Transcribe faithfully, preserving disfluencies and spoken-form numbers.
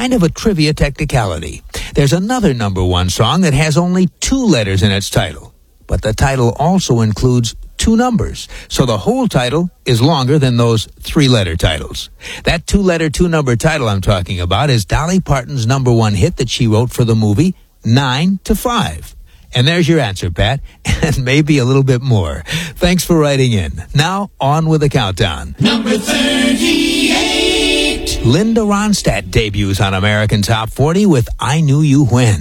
kind of a trivia technicality. There's another number one song that has only two letters in its title, but the title also includes two numbers, so the whole title is longer than those three-letter titles. That two-letter, two-number title I'm talking about is Dolly Parton's number one hit that she wrote for the movie Nine to Five. And there's your answer, Pat, and maybe a little bit more. Thanks for writing in. Now, on with the countdown. Number thirty-eight. Linda Ronstadt debuts on American Top forty with I Knew You When.